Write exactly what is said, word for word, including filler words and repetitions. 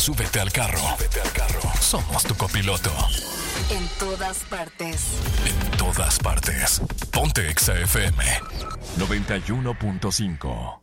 Súbete al carro. Súbete al carro. Somos tu copiloto. En todas partes. En todas partes. Ponte Exa F M noventa y uno punto cinco.